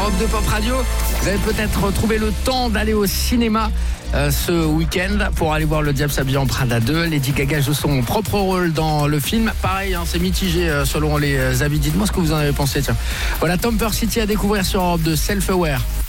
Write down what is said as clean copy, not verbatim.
Europe 2 Pop Radio. Vous avez peut-être trouvé le temps d'aller au cinéma ce week-end pour aller voir Le Diable s'habille en Prada 2. Lady Gaga joue son propre rôle dans le film. Pareil, c'est mitigé selon les avis. Dites-moi ce que vous en avez pensé. Tiens. Voilà Tom City à découvrir sur Europe 2, Self-Aware.